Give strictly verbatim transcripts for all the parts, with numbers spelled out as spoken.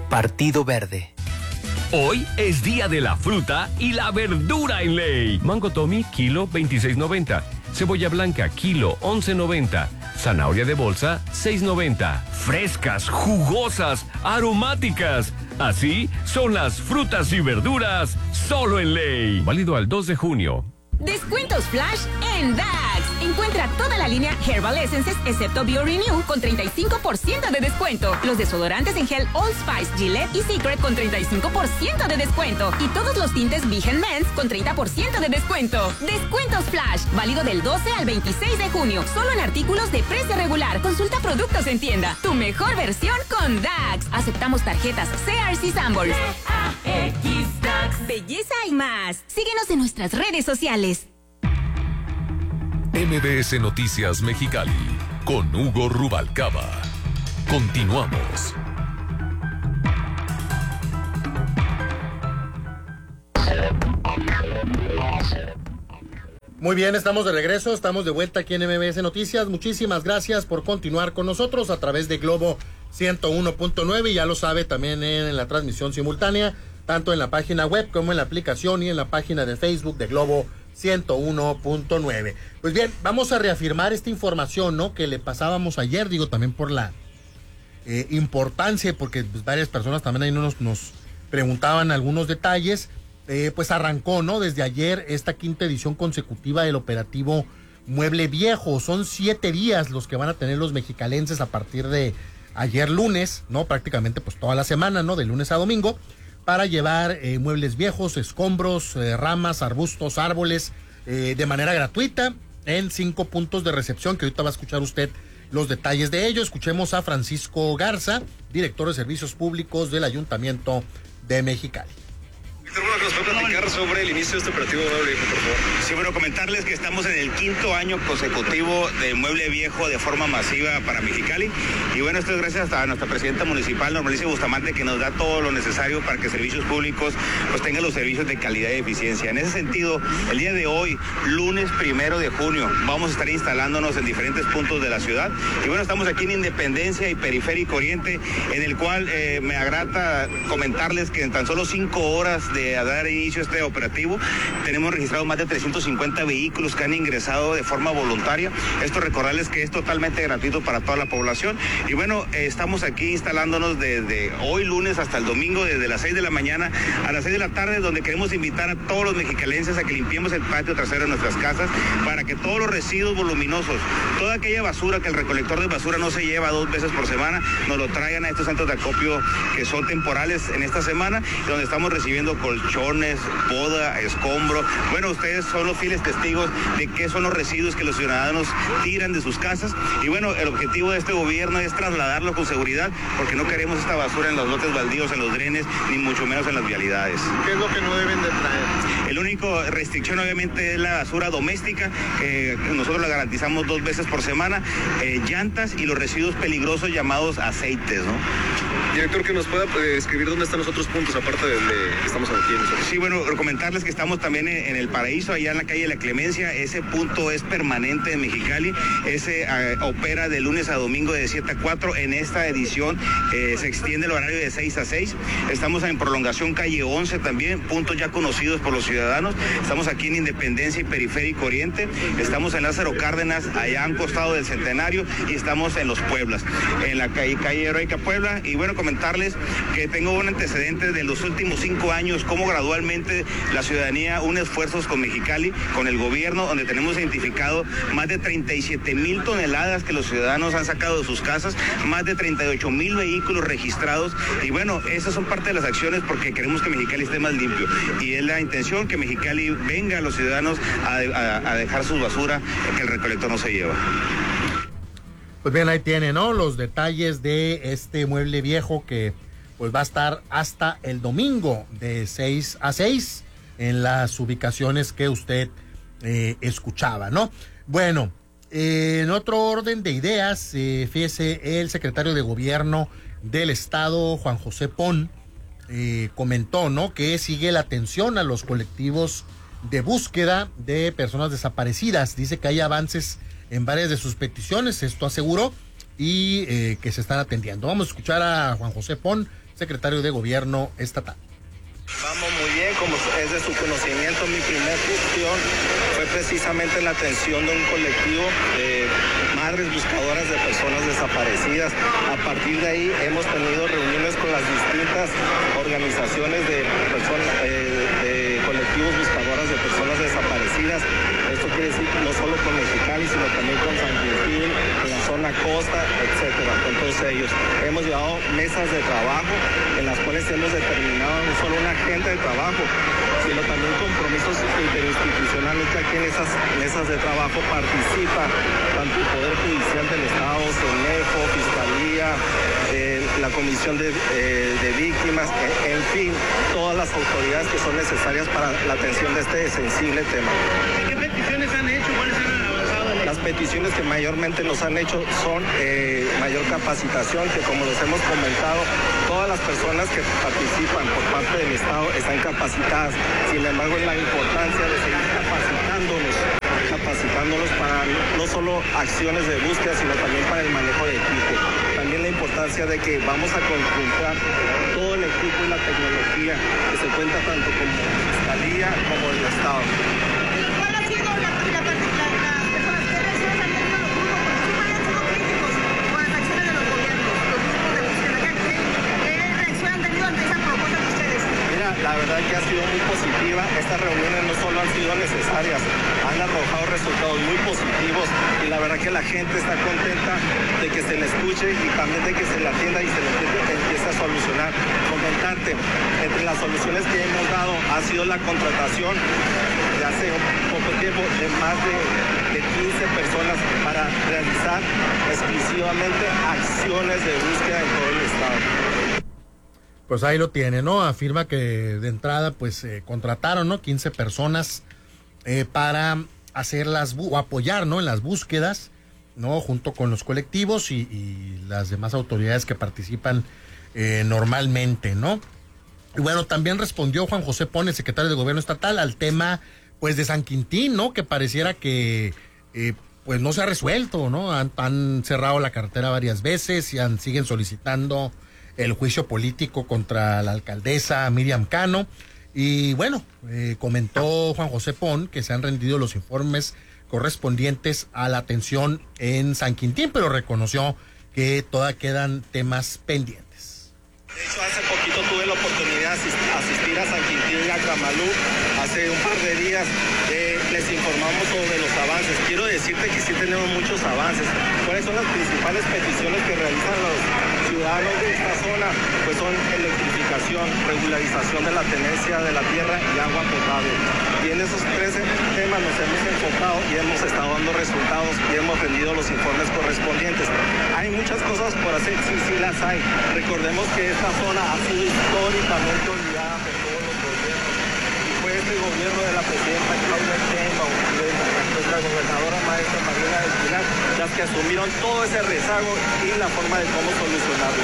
Partido Verde. Hoy es día de la fruta y la verdura en Ley. Mango Tommy, kilo veintiséis noventa. Cebolla blanca, kilo once noventa. Zanahoria de bolsa, seis noventa. Frescas, jugosas, aromáticas. Así son las frutas y verduras solo en Ley. Válido al dos de junio. Descuentos Flash en D A X. Encuentra toda la línea Herbal Essences excepto BioRenew con treinta y cinco por ciento de descuento. Los desodorantes en gel Old Spice, Gillette y Secret con treinta y cinco por ciento de descuento. Y todos los tintes Vegan Men's con treinta por ciento de descuento. Descuentos Flash. Válido del doce al veintiséis de junio. Solo en artículos de precio regular. Consulta productos en tienda. Tu mejor versión con D A X. Aceptamos tarjetas C R C Sanborns. D A X D A X. Belleza y más. Síguenos en nuestras redes sociales. M B S Noticias Mexicali con Hugo Rubalcaba. Continuamos. Muy bien, estamos de regreso, estamos de vuelta aquí en M B S Noticias. Muchísimas gracias por continuar con nosotros a través de Globo ciento uno punto nueve. Ya lo sabe, también en la transmisión simultánea, tanto en la página web como en la aplicación y en la página de Facebook de Globo ciento uno punto nueve. Pues bien, vamos a reafirmar esta información, ¿no?, que le pasábamos ayer, digo, también por la eh, importancia, porque pues, varias personas también ahí nos, nos preguntaban algunos detalles. Eh, pues arrancó, ¿no?, desde ayer esta quinta edición consecutiva del operativo Mueble Viejo. Son siete días los que van a tener los mexicalenses a partir de ayer lunes, ¿no?, prácticamente pues toda la semana, ¿no?, de lunes a domingo, para llevar eh, muebles viejos, escombros, eh, ramas, arbustos, árboles, eh, de manera gratuita en cinco puntos de recepción, que ahorita va a escuchar usted los detalles de ello. Escuchemos a Francisco Garza, director de Servicios Públicos del Ayuntamiento de Mexicali. Víctor, bueno, ¿nos puede platicar sobre el inicio de este operativo Mueble Viejo, por favor? Sí, bueno, comentarles que estamos en el quinto año consecutivo de Mueble Viejo de forma masiva para Mexicali. Y bueno, esto es gracias a nuestra presidenta municipal, Normalicia Bustamante, que nos da todo lo necesario para que servicios públicos pues tengan los servicios de calidad y eficiencia. En ese sentido, el día de hoy, lunes primero de junio, vamos a estar instalándonos en diferentes puntos de la ciudad. Y bueno, estamos aquí en Independencia y Periférico Oriente, en el cual eh, me agrada comentarles que en tan solo cinco horas de a dar inicio a este operativo tenemos registrado más de trescientos cincuenta vehículos que han ingresado de forma voluntaria. Esto recordarles que es totalmente gratuito para toda la población. Y bueno, eh, estamos aquí instalándonos desde hoy lunes hasta el domingo, desde las seis de la mañana a las seis de la tarde, donde queremos invitar a todos los mexicalenses a que limpiemos el patio trasero de nuestras casas para que todos los residuos voluminosos, toda aquella basura que el recolector de basura no se lleva dos veces por semana, nos lo traigan a estos centros de acopio que son temporales en esta semana, donde estamos recibiendo colchones, poda, escombro. Bueno, ustedes son los fieles testigos de qué son los residuos que los ciudadanos tiran de sus casas. Y bueno, el objetivo de este gobierno es trasladarlo con seguridad, porque no queremos esta basura en los lotes baldíos, en los drenes, ni mucho menos en las vialidades. ¿Qué es lo que no deben de traer? El único restricción obviamente es la basura doméstica, que nosotros la garantizamos dos veces por semana, eh, llantas y los residuos peligrosos llamados aceites, ¿no? Director, que nos pueda eh, escribir dónde están los otros puntos, aparte de donde estamos aquí nosotros. Sí, bueno, comentarles que estamos también en, en el Paraíso, allá en la calle de la Clemencia. Ese punto es permanente en Mexicali. Ese eh, opera de lunes a domingo de siete a cuatro. En esta edición eh, se extiende el horario de seis a seis. Estamos en prolongación calle once también, puntos ya conocidos por los ciudadanos. Estamos aquí en Independencia y Periférico Oriente. Estamos en Lázaro Cárdenas, allá a un costado del Centenario, y estamos en Los Pueblas, en la calle, calle Heroica Puebla. Y bueno, comentarles que tengo un antecedente de los últimos cinco años, cómo gradualmente la ciudadanía une esfuerzos con Mexicali, con el gobierno, donde tenemos identificado más de treinta y siete mil toneladas que los ciudadanos han sacado de sus casas, más de treinta y ocho mil vehículos registrados. Y bueno, esas son parte de las acciones, porque queremos que Mexicali esté más limpio. Y es la intención que Mexicali venga a los ciudadanos a, a, a dejar su basura que el recolector no se lleva. Pues bien, ahí tiene, ¿no?, los detalles de este mueble viejo que pues va a estar hasta el domingo de seis a seis en las ubicaciones que usted eh, escuchaba, ¿no? Bueno, eh, en otro orden de ideas, eh, fíjese, el secretario de Gobierno del Estado, Juan José Pon, eh, comentó, ¿no?, que sigue la atención a los colectivos de búsqueda de personas desaparecidas. Dice que hay avances en varias de sus peticiones, esto aseguró, y eh, que se están atendiendo. Vamos a escuchar a Juan José Pon, secretario de Gobierno estatal. Vamos muy bien, como es de su conocimiento, mi primera gestión fue precisamente la atención de un colectivo de madres buscadoras de personas desaparecidas. A partir de ahí hemos tenido reuniones con las distintas organizaciones de personas, eh, de colectivos buscadoras de personas desaparecidas. Esto quiere decir no solo con Mexicali, sino también con San Quintín, en la zona costa, etcétera. Con todos ellos hemos llevado mesas de trabajo en las cuales hemos determinado no solo una agenda de trabajo, sino también compromisos interinstitucionales, que aquí en esas mesas de trabajo participa tanto el Poder Judicial del Estado, CENEFO, Fiscalía, eh, la Comisión de, eh, de Víctimas, eh, en fin, todas las autoridades que son necesarias para la atención de este sensible tema. ¿Qué peticiones han hecho? ¿Cuáles han avanzado? Las peticiones que mayormente nos han hecho son eh, mayor capacitación, que como les hemos comentado, todas las personas que participan por parte del Estado están capacitadas. Sin embargo, es la importancia de seguir capacitándonos, capacitándonos para no solo acciones de búsqueda, sino también para el manejo de equipo. También la importancia de que vamos a conjuntar todo el equipo y la tecnología que se cuenta tanto con Fiscalía como el Estado. ¿Cuál ha sido la, la, la, la, las personas que reaccionan han tenido los grupos? Porque siempre han sido críticos con las acciones de los gobiernos, los grupos de búsqueda. ¿Qué, qué reacción han tenido ante esa propuesta de ustedes? Mira, la verdad que ha sido muy positiva. Estas reuniones no solo han sido necesarias, han arrojado resultados muy positivos y la verdad que la gente está contenta de que se le escuche y también de que se le atienda y se le empiece a solucionar. Comentarte, entre las soluciones que hemos dado ha sido la contratación de hace poco tiempo de más de, de quince personas para realizar exclusivamente acciones de búsqueda en todo el estado. Pues ahí lo tiene, ¿no? Afirma que de entrada pues eh, contrataron, ¿no? quince personas eh, para hacer las, o apoyar, ¿no? En las búsquedas, ¿no? Junto con los colectivos y, y las demás autoridades que participan eh, normalmente, ¿no? Y bueno, también respondió Juan José Pon, el secretario de Gobierno estatal, al tema pues de San Quintín, ¿no? Que pareciera que eh, pues no se ha resuelto, ¿no? Han, han cerrado la carretera varias veces y han, siguen solicitando el juicio político contra la alcaldesa Miriam Cano. Y bueno, eh, comentó Juan José Pon que se han rendido los informes correspondientes a la atención en San Quintín, pero reconoció que todavía quedan temas pendientes. De hecho, hace poquito tuve la oportunidad de asistir a San Quintín y a Camalú, hace un par de días. Eh, les informamos sobre los avances. Quiero decirte que sí tenemos muchos avances. ¿Cuáles son las principales peticiones que realizan los ciudadanos de esta zona? Pues son electrificación, regularización de la tenencia de la tierra y agua potable. Y en esos tres temas nos hemos enfocado y hemos estado dando resultados y hemos rendido los informes correspondientes. Hay muchas cosas por hacer, sí, sí las hay. Recordemos que esta zona ha sido históricamente olvidada por todos los gobiernos. Y fue este gobierno de la presidenta Claudia Sheinbaum y de nuestra gobernadora maestra Marina del Pilar las que asumieron todo ese rezago y la forma de cómo solucionarlo.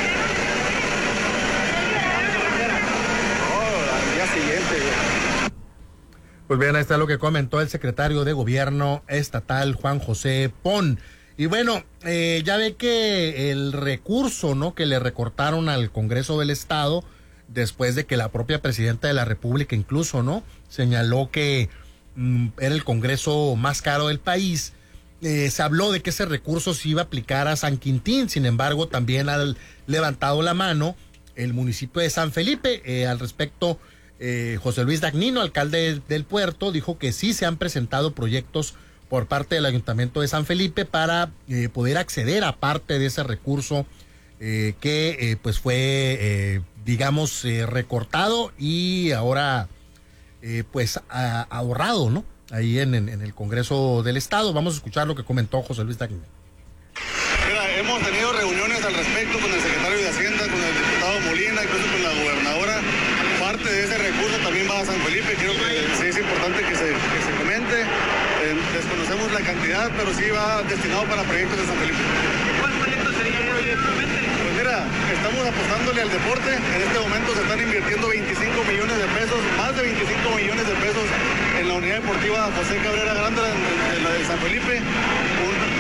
Oh, al día siguiente. Pues bien, ahí está lo que comentó el secretario de Gobierno estatal, Juan José Pon. Y bueno, eh, ya ve que el recurso, ¿no? Que le recortaron al Congreso del Estado, después de que la propia presidenta de la República incluso, ¿no? Señaló que mm, era el Congreso más caro del país. Eh, se habló de que ese recurso se iba a aplicar a San Quintín, sin embargo, también ha levantado la mano el municipio de San Felipe. Eh, al respecto, eh, José Luis Dagnino, alcalde del puerto, dijo que sí se han presentado proyectos por parte del Ayuntamiento de San Felipe para eh, poder acceder a parte de ese recurso eh, que eh, pues fue, eh, digamos, eh, recortado y ahora eh, pues a, ahorrado, ¿no? Ahí en, en, en el Congreso del Estado. Vamos a escuchar lo que comentó José Luis Dagnino. Mira, hemos tenido reuniones al respecto con el secretario de Hacienda, con el diputado Molina, incluso con la gobernadora. Parte de ese recurso también va a San Felipe. Creo que sí es importante que se, que se comente. Eh, desconocemos la cantidad, pero sí va destinado para proyectos de San Felipe. ¿Cuál proyecto sería directamente? Pues mira, estamos apostándole al deporte. En este momento se están invirtiendo veinticinco millones de pesos, más de veinticinco millones de pesos en la unidad deportiva José Cabrera Granda, en, en la de San Felipe. Un,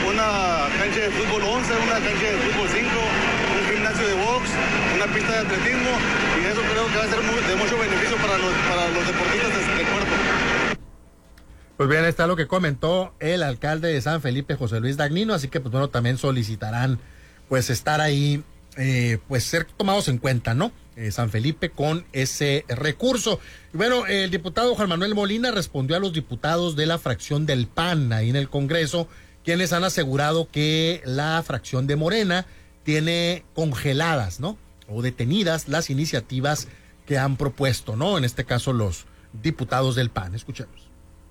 una cancha de fútbol once, una cancha de fútbol cinco, un gimnasio de box, una pista de atletismo, y eso creo que va a ser muy, de mucho beneficio para los, para los deportistas de, de Puerto. Pues bien, está lo que comentó el alcalde de San Felipe, José Luis Dagnino, así que pues bueno, también solicitarán pues estar ahí, eh, pues ser tomados en cuenta, ¿no? Eh, San Felipe con ese recurso. Y bueno, el diputado Juan Manuel Molina respondió a los diputados de la fracción del P A N ahí en el Congreso, quienes han asegurado que la fracción de Morena tiene congeladas, ¿no? O detenidas las iniciativas que han propuesto, ¿no? En este caso los diputados del P A N. Escuchemos.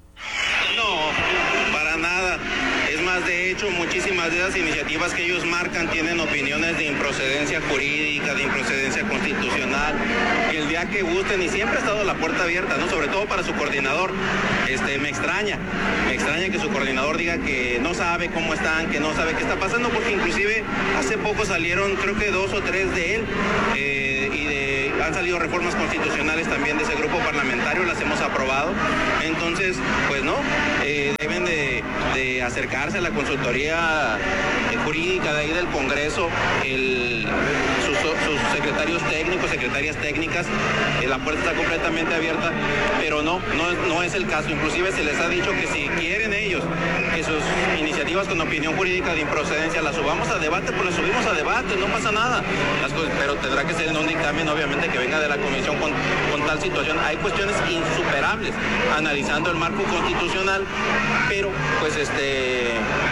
No, para nada. Es más, de hecho, muchísimas de esas iniciativas que ellos marcan tienen opiniones de improcedencia jurídica, de improcedencia constitucional, y el día que gusten, y siempre ha estado la puerta abierta, ¿no? Sobre todo para su coordinador. Este, me extraña, me extraña que su coordinador diga que no sabe cómo están, que no sabe qué está pasando, porque inclusive hace poco salieron, creo que dos o tres de él, eh, y de han salido reformas constitucionales también de ese grupo parlamentario, las hemos aprobado. Entonces, pues no, eh, deben de, de acercarse a la consultoría jurídica de ahí del Congreso, el, sus, sus secretarios técnicos, secretarias técnicas, eh, la puerta está completamente abierta, pero no, no, no es el caso. Inclusive se les ha dicho que si quieren ellos que sus iniciativas con opinión jurídica de improcedencia las subamos a debate, pues las subimos a debate, no pasa nada. Las cosas, pero tendrá que ser en un dictamen, obviamente, que venga de la comisión con, con tal situación. Hay cuestiones insuperables analizando el marco constitucional, pero pues este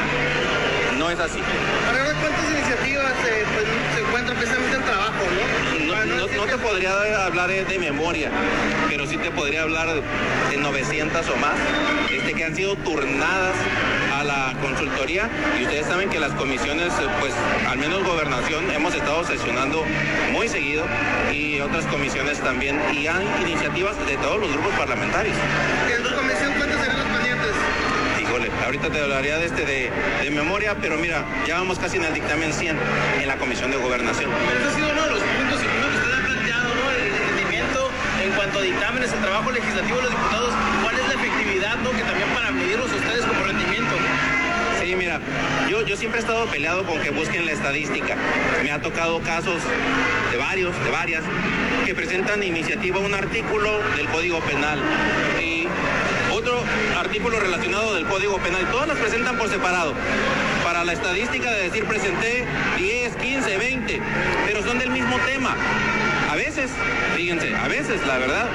no es así. Para ver cuántas iniciativas eh, pues, se encuentran precisamente en trabajo, ¿no? No, no, no te podría hablar de memoria, pero sí te podría hablar de novecientas o más, este, que han sido turnadas a la consultoría, y ustedes saben que las comisiones, pues al menos Gobernación, hemos estado sesionando muy seguido, y otras comisiones también, y hay iniciativas de todos los grupos parlamentarios. ¿En tu comisión cuántas serán los pendientes? Híjole, ahorita te hablaría de este de, de memoria, pero mira, ya vamos casi en el dictamen cien en la Comisión de Gobernación. Pero ese ha sido uno de los puntos y puntos que usted ha planteado, ¿no? El rendimiento en cuanto a dictámenes, el trabajo legislativo de los diputados, ¿cuál es la efectividad, ¿no? Que también para medirlos a ustedes como rendimiento. Sí, mira, yo, yo siempre he estado peleado con que busquen la estadística. Me ha tocado casos de varios, de varias, que presentan iniciativa un artículo del Código Penal y otro artículo relacionado del Código Penal. Todas las presentan por separado. Para la estadística de decir presenté diez, quince, veinte, pero son del mismo tema. A veces, fíjense, a veces, la verdad,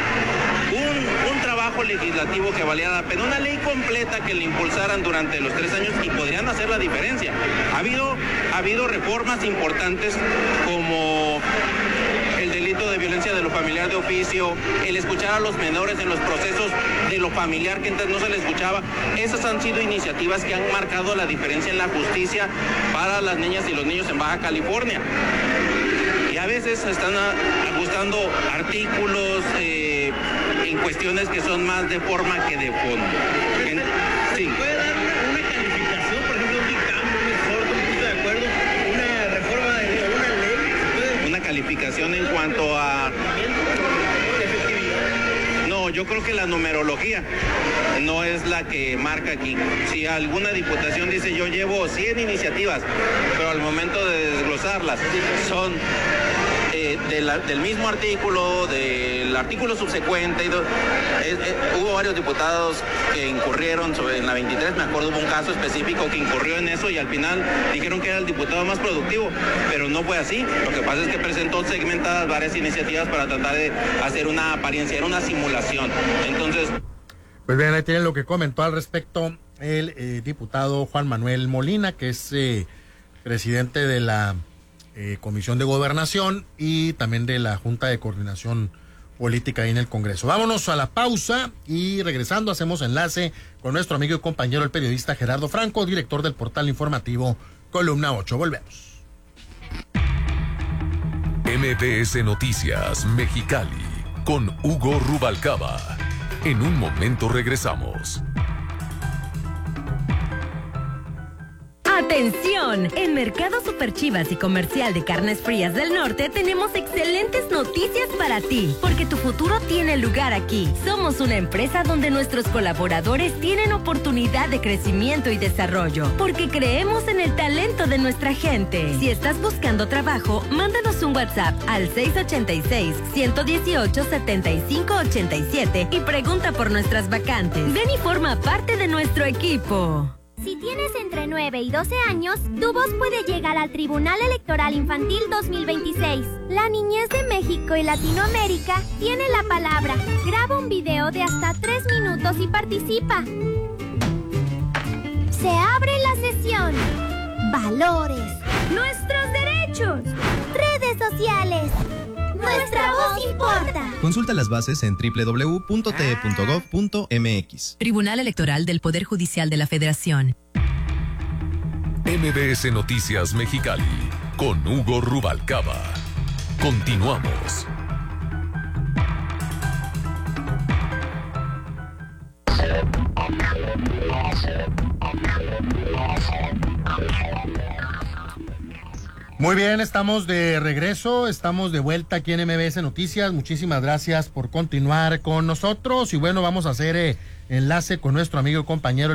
un, un trabajo legislativo que valiera la pena, una ley completa que le impulsaran durante los tres años y podrían hacer la diferencia. Ha habido, ha habido reformas importantes como el delito de violencia de lo familiar de oficio, el escuchar a los menores en los procesos de lo familiar que antes no se les escuchaba. Esas han sido iniciativas que han marcado la diferencia en la justicia para las niñas y los niños en Baja California. Y a veces están ajustando artículos eh, en cuestiones que son más de forma que de fondo. En, sí. ¿Puede dar una, una calificación, por ejemplo, un dictamen, un exhorto, un punto de acuerdo, una reforma de una ley? Una calificación en cuanto a efectividad. No, yo creo que la numerología no es la que marca aquí. Si alguna diputación dice yo llevo cien iniciativas, pero al momento de desglosarlas son eh, de la, del mismo artículo, del artículo subsecuente, y do, eh, eh, hubo varios diputados que incurrieron sobre, en la veintitrés, me acuerdo, hubo un caso específico que incurrió en eso y al final dijeron que era el diputado más productivo, pero no fue así. Lo que pasa es que presentó segmentadas varias iniciativas para tratar de hacer una apariencia, era una simulación. Entonces... Pues bien, ahí tienen lo que comentó al respecto el eh, diputado Juan Manuel Molina, que es eh, presidente de la eh, Comisión de Gobernación y también de la Junta de Coordinación Política ahí en el Congreso. Vámonos a la pausa y regresando hacemos enlace con nuestro amigo y compañero el periodista Gerardo Franco, director del portal informativo Columna ocho. Volvemos. M B S Noticias Mexicali con Hugo Rubalcaba. En un momento regresamos. ¡Atención! En Mercado Super Chivas y Comercial de Carnes Frías del Norte tenemos excelentes noticias para ti, porque tu futuro tiene lugar aquí. Somos una empresa donde nuestros colaboradores tienen oportunidad de crecimiento y desarrollo, porque creemos en el talento de nuestra gente. Si estás buscando trabajo, mándanos un WhatsApp al seis ocho seis, uno uno ocho, siete cinco ocho siete y pregunta por nuestras vacantes. Ven y forma parte de nuestro equipo. Si tienes entre nueve y doce años, tu voz puede llegar al Tribunal Electoral Infantil dos mil veintiséis. La niñez de México y Latinoamérica tiene la palabra. Graba un video de hasta tres minutos y participa. Se abre la sesión. Valores. Nuestros derechos. Redes sociales. Nuestra voz importa. Consulta las bases en doble u doble u doble u punto t e punto gov punto m x. Tribunal Electoral del Poder Judicial de la Federación. M B S Noticias Mexicali con Hugo Rubalcaba. Continuamos. Muy bien, estamos de regreso, estamos de vuelta aquí en M B S Noticias. Muchísimas gracias por continuar con nosotros y bueno, vamos a hacer eh, enlace con nuestro amigo y compañero